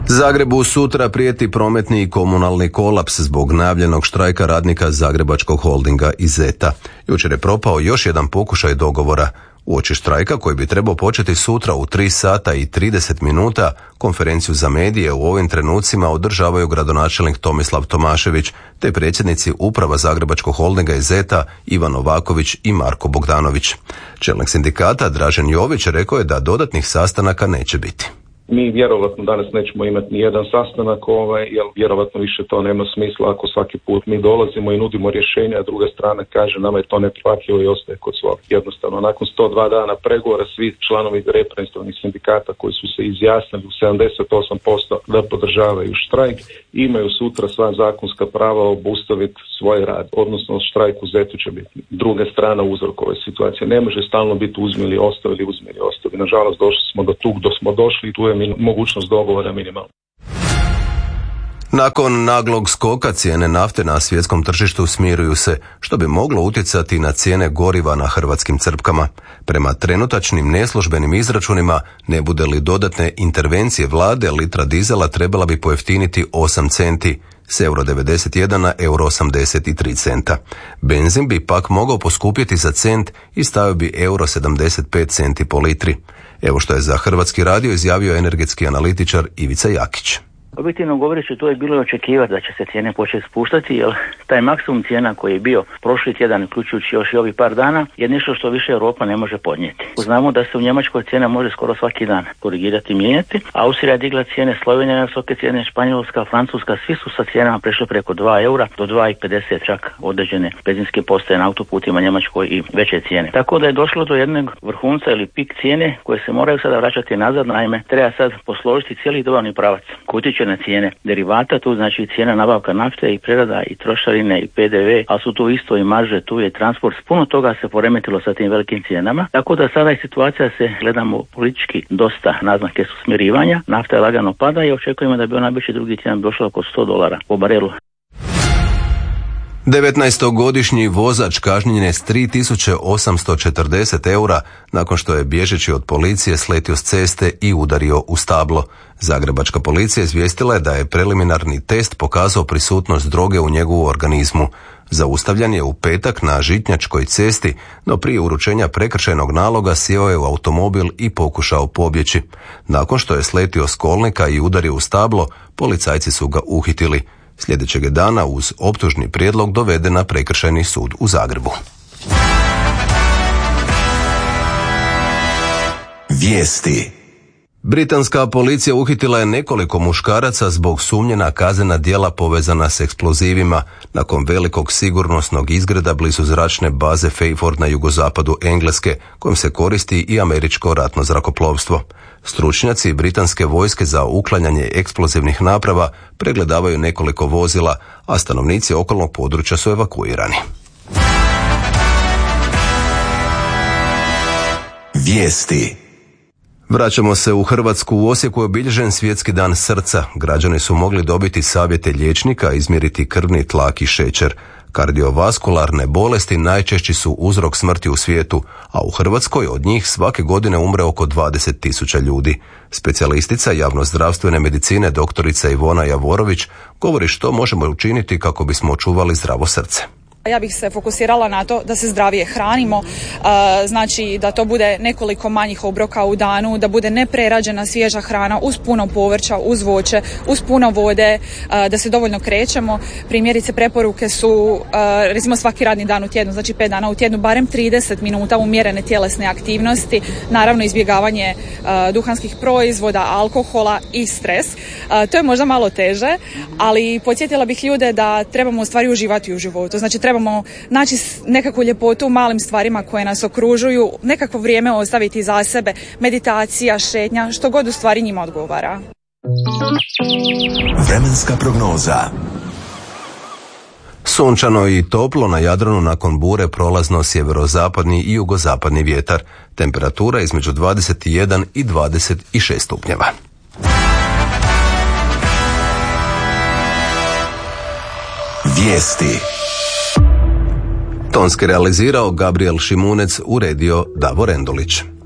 Zagrebu sutra prijeti prometni i komunalni kolaps zbog najavljenog štrajka radnika Zagrebačkog holdinga i Zeta. Jučer je propao još jedan pokušaj dogovora. Uoči štrajka koji bi trebao početi sutra u 3 sata i 30 minuta, konferenciju za medije u ovim trenucima održavaju gradonačelnik Tomislav Tomašević te predsjednici uprava Zagrebačkog holdinga i Zeta Ivan Novaković i Marko Bogdanović. Čelnik sindikata Dražen Jović rekao je da dodatnih sastanaka neće biti. Mi vjerovatno danas nećemo imati ni jedan sastanak, jer vjerovatno više to nema smisla ako svaki put mi dolazimo i nudimo rješenja, a druga strana kaže nama je to neprihvatljivo i ostaje kod svog. Jednostavno, nakon 102 dana pregovora svi članovi reprezentativnih sindikata koji su se izjasnili u 78% da podržavaju štrajk, imaju sutra sva zakonska prava obustaviti svoj rad, odnosno štrajk u Zetu će biti druga strana uzrok ove situacije. Ne može stalno biti uzmi ili ostavi. Nažalost, došli smo do tug do smo došli i tu je mogućnost dogovora minimalna. Nakon naglog skoka cijene nafte na svjetskom tržištu smiruju se, što bi moglo utjecati na cijene goriva na hrvatskim crpkama. Prema trenutačnim neslužbenim izračunima, ne bude li dodatne intervencije vlade, litra dizela trebala bi pojeftiniti 8 centi, s euro 91 na euro 83 centa. Benzin bi pak mogao poskupjeti za cent i stavio bi euro 75 centi po litri. Evo što je za Hrvatski radio izjavio energetski analitičar Ivica Jakić. Objektivno govoreći, to je bilo i očekivati da će se cijene početi spuštati, jer taj maksimum cijena koji je bio prošli tjedan, uključujući još i ovih par dana, je nešto što više Europa ne može podnijeti. Znamo da se u Njemačkoj cijena može skoro svaki dan korigirati i mijenjati. Austrija digla cijene, Slovenija na visoke cijene, Španjolska, Francuska, svi su sa cijenama prešli preko 2 eura do 2,50 čak određene benzinske postaje na autoputima Njemačkoj i veće cijene. Tako da je došlo do jednog vrhunca ili pik cijene koje se moraju sada vraćati nazad, naime treba sad posložiti cijeli dobavni pravac koji utječe na cijene derivata, tu znači cijena nabavka nafte i prerada i trošarine i PDV, a su tu isto i marže, tu je transport, puno toga se poremetilo sa tim velikim cijenama, tako da sada je situacija, se gledamo politički dosta, naznake su smirivanja, nafta je lagano pada i očekujemo da bi ona već drugi tjedan došla oko $100 po barelu. 19-godišnji vozač kažnjen je s 3.840 eura nakon što je bježeći od policije sletio s ceste i udario u stablo. Zagrebačka policija izvijestila je da je preliminarni test pokazao prisutnost droge u njegovu organizmu. Zaustavljan je u petak na Žitnjačkoj cesti, no prije uručenja prekršajnog naloga sjeo je u automobil i pokušao pobjeći. Nakon što je sletio s kolnika i udario u stablo, policajci su ga uhitili. Sljedećeg je dana uz optužni prijedlog doveden na Prekršajni sud u Zagrebu. Vijesti. Britanska policija uhitila je nekoliko muškaraca zbog sumnje na kaznena djela povezana s eksplozivima nakon velikog sigurnosnog izgreda blizu zračne baze Fairford na jugozapadu Engleske, kojim se koristi i američko ratno zrakoplovstvo. Stručnjaci britanske vojske za uklanjanje eksplozivnih naprava pregledavaju nekoliko vozila, a stanovnici okolnog područja su evakuirani. Vijesti. Vraćamo se u Hrvatsku. U Osijeku je obilježen Svjetski dan srca. Građani su mogli dobiti savjete liječnika, izmjeriti krvni tlak i šećer. Kardiovaskularne bolesti najčešći su uzrok smrti u svijetu, a u Hrvatskoj od njih svake godine umre oko 20.000 ljudi. Specijalistica javnozdravstvene medicine doktorica Ivona Javorović govori što možemo učiniti kako bismo očuvali zdravo srce. Ja bih se fokusirala na to da se zdravije hranimo, znači da to bude nekoliko manjih obroka u danu, da bude neprerađena svježa hrana uz puno povrća, uz voće, uz puno vode, da se dovoljno krećemo. Primjerice preporuke su recimo svaki radni dan u tjednu, znači 5 dana u tjednu, barem 30 minuta umjerene tjelesne aktivnosti, naravno izbjegavanje duhanskih proizvoda, alkohola i stres. To je možda malo teže, ali podsjetila bih ljude da trebamo u stvari uživati u životu, znači trebamo naći nekakvu ljepotu u malim stvarima koje nas okružuju, nekakvo vrijeme ostaviti za sebe, meditacija, šetnja, što god u stvari njima odgovara. Vremenska prognoza. Sunčano i toplo na Jadranu, nakon bure prolazno sjeverozapadni i jugozapadni vjetar. Temperatura između 21 i 26 stupnjeva. Vijesti. Tonski realizirao Gabriel Šimunec, uredio Davor Endulić.